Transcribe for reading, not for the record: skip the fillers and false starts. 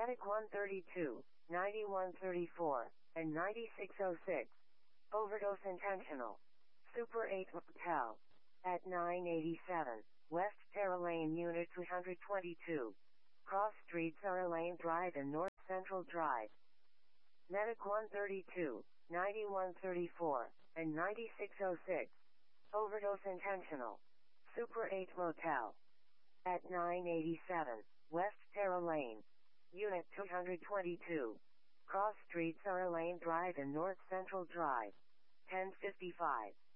Medic 132, 9134, and 9606. Overdose intentional. Super 8 Motel. At 987, West Terra Lane Unit 222. Cross Street Sarah Lane Drive and North Central Drive. Medic 132, 9134, and 9606. Overdose intentional. Super 8 Motel. At 987, West Terra Lane. Unit 222. Cross Street Sarah Lane Drive and North Central Drive. 1055.